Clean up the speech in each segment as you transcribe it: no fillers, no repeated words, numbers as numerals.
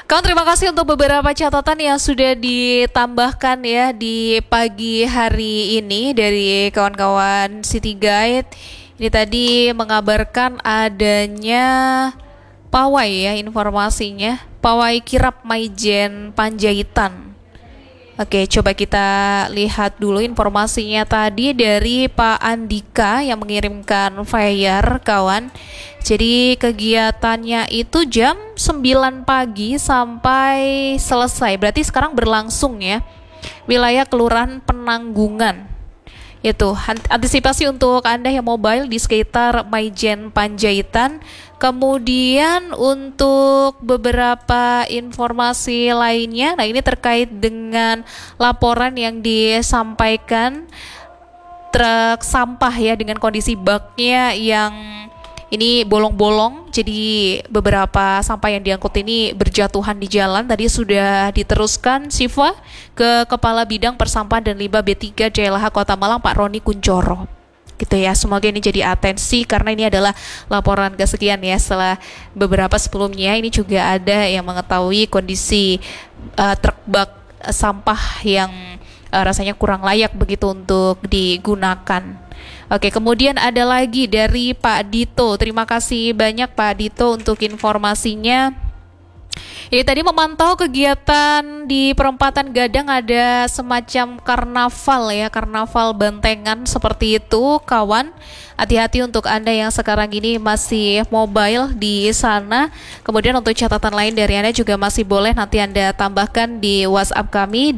Kawan, terima kasih untuk beberapa catatan yang sudah ditambahkan ya di pagi hari ini dari kawan-kawan City Guide. Ini tadi mengabarkan adanya pawai ya informasinya, pawai kirap Maijen Panjaitan. Oke, coba kita lihat dulu informasinya tadi dari Pak Andika yang mengirimkan flyer, kawan. Jadi kegiatannya itu jam 9 pagi sampai selesai. Berarti sekarang berlangsung ya. Wilayah Kelurahan Penanggungan. Itu antisipasi untuk Anda yang mobile di sekitar Maijen Panjaitan. Kemudian untuk beberapa informasi lainnya, nah ini terkait dengan laporan yang disampaikan truk sampah ya dengan kondisi baknya yang ini bolong-bolong, jadi beberapa sampah yang diangkut ini berjatuhan di jalan. Tadi sudah diteruskan Siva ke Kepala Bidang Persampahan dan Limbah B3 JLH Kota Malang, Pak Roni Kuncoro. Gitu ya, semoga ini jadi atensi karena ini adalah laporan kesekian ya setelah beberapa sebelumnya. Ini juga ada yang mengetahui kondisi truk bak sampah yang rasanya kurang layak begitu untuk digunakan. Oke, kemudian ada lagi dari Pak Dito. Terima kasih banyak Pak Dito untuk informasinya. Ini tadi memantau kegiatan di perempatan Gadang, ada semacam karnaval ya, karnaval bantengan seperti itu, kawan. Hati-hati untuk Anda yang sekarang ini masih mobile di sana. Kemudian untuk catatan lain dari Anda juga masih boleh nanti Anda tambahkan di WhatsApp kami di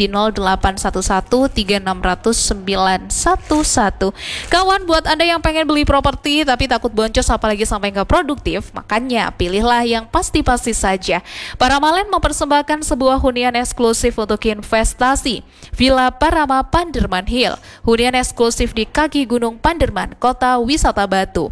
0811 3600 911. Kawan, buat Anda yang pengen beli properti tapi takut boncos apalagi sampai nggak produktif, makanya pilihlah yang pasti-pasti saja. Paramaland mempersembahkan sebuah hunian eksklusif untuk investasi. Villa Parama Panderman Hill, hunian eksklusif di kaki Gunung Panderman, Kota Wisata Batu.